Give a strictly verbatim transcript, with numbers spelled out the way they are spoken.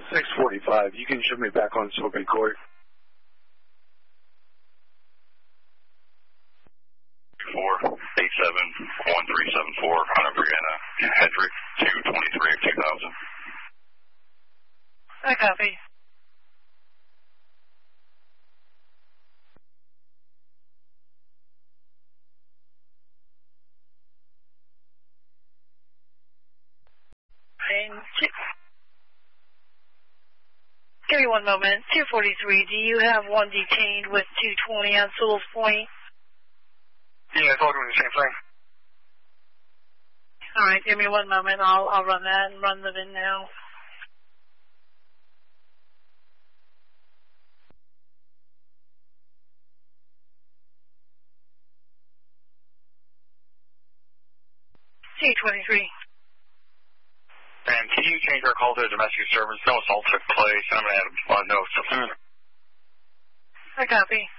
six forty-five. You can ship me back on Soapy Court. four eight seven one three seven four, Hunter Brianna, Hedrick, two twenty-three of two thousand. I copy. Give me one moment. two forty-three, do you have one detained with two twenty on Sewell's Point? Yeah, it's all doing the same thing. All right, give me one moment. I'll I'll run that and run them in now. two twenty-three. And can you change our call to a domestic service? No assault took place. I'm going to add a uh, note. I copy.